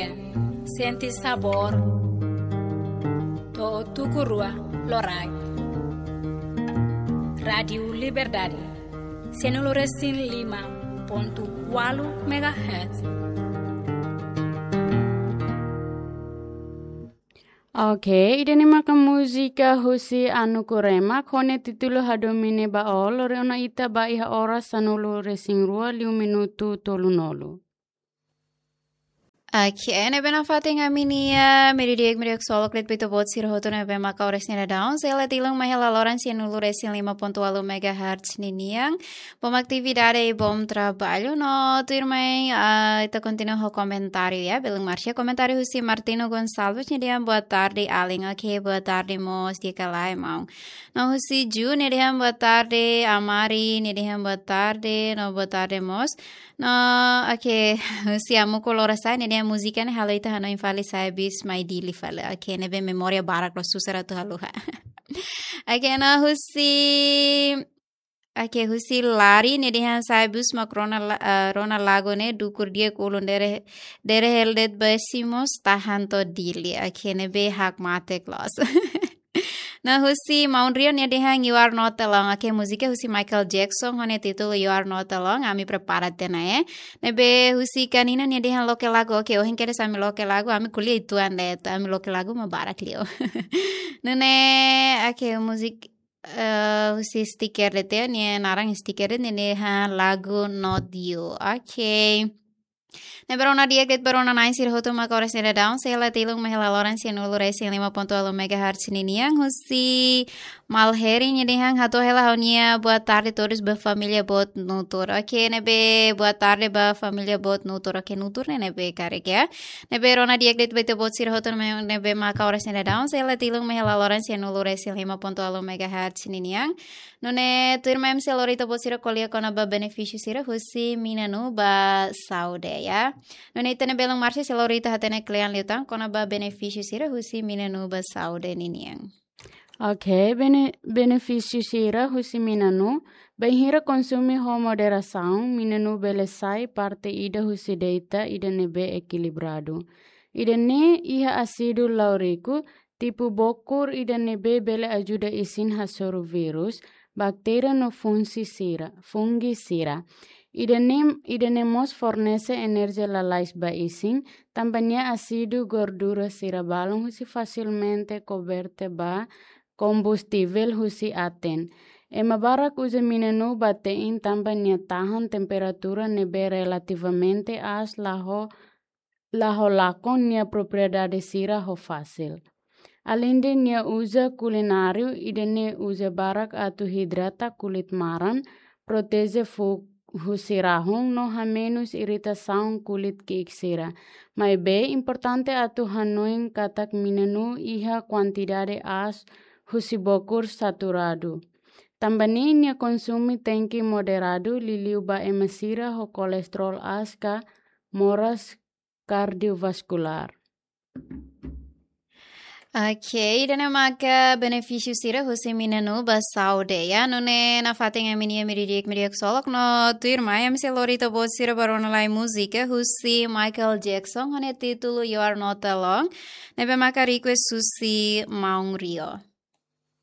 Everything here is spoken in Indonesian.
Gabriel, senti sabor, to tukurua lorai. Radio Liberdade, 105.8 MHz. Oke, ideni maka musika husi anu kurema kone titulu hadomine ba lore ona ita ba iha ora sanulu resing rua 5 minutu tolunolu. Oke, nebe na fating aminia, meridiak solok lit pito bot sir hoto nebe maka ores nila daun, sela tilung mahela loran si nulu resin 5.8 MHz niniang, bom aktividade e bom trabalho, no turmai, ita continua ho comentário, ya, belum marcha comentário husi Martino Gonçalves, nidiam boa tarde, Aling, ok, boa tarde, mos, dia kalai, mau. No husi Ju, nidiam boa tarde, Amari, nidiam boa tarde, no boa tarde, mos. No, okay, si amo colora sai ne música ne halo ita hano infali sai bis mai dili fala. Okay, ne be memoria barak lo susara tu halo ha. Okay, no husi lari ne dihan sai bis makrona rona lago ne dukur dia kulun dere heldet besimos tahan to dili. Okay, ne be hak mate klos. Na husi Mount Rio ne dehang You Are Not Alone. Ake musika husi Michael Jackson hone título You Are Not Alone. Ami preparate na Nebe husi kanina ne dehang loke lagu. Oke, ohin kere sami loke lagu. Ami kuliah itu ande. Ami loke lagu mabarak lio. Nene ake musik husi stiker dete ne narang stiker ne dehang lagu Not You. Oke. Ne berona dia get berona nain sir hoto maka ores neda daun sela tilung mahela loran si nulu racing 5.8 MHz niniang husi malheri nyedihang hato hela honia buat tarde todos berfamilia bot nutur. Oke, nebe buat tarde ba familia bot nutur. Oke, nutur ne nebe karek ya. Nebe rona dia get bete bot sir hoto nebe maka ores neda daun sela tilung mahela loran si nulu racing 5.8 MHz niniang. Nune turma MC lorita bot sir kolia kona ba beneficio sir husi minanu ba saude ya. Nune itene belong marcha si lorita hatene klean liutang kona ba beneficio sir husi minanu ba saude niniang. Ok, benefício sira husi minanu, benhira consumi ho moderação, minanu belesai parte ida husi deita ida nebe equilibrado. Ida ne iha asidu lauriku, tipu bokur ida nebe bele ajuda isin hasoru virus, bacteria no fungi sira. Ida ne mos fornece energia lalais ba isin, tambanya asidu gordura sira balong husi facilmente coberte ba combustível husi aten. Ema barak usa minanu batein tambanya tahan temperatura nebe relativamente as laho lakon nia propriedade sira ho fácil. Além de nia usa culinário, ida ne usa barak atu hidrata kulit maran, protege husi rahong no ha menos irritação kulit que sira. Mas be importante atu hanoin katak minanu iha quantidade as husi bokur saturado. Também nia consumi tenki moderado liliu ba emasira ho kolesterol aska moras cardiovascular. Ok, dan maka beneficio sira husi minanu ba saude ya. Nune na fating miridik solok no turma ya misi lorita bot sira barona lai musika husi Michael Jackson hone titulo You Are Not Alone. Nebe maka request husi Mount Rio.